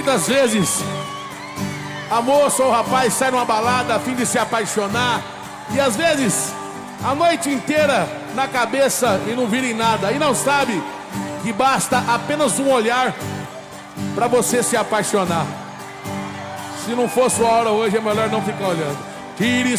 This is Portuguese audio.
Muitas vezes a moça ou o rapaz sai numa balada a fim de se apaixonar, e às vezes a noite inteira na cabeça e não vira em nada, e não sabe que basta apenas um olhar para você se apaixonar. Se não for sua hora hoje, é melhor não ficar olhando. Tire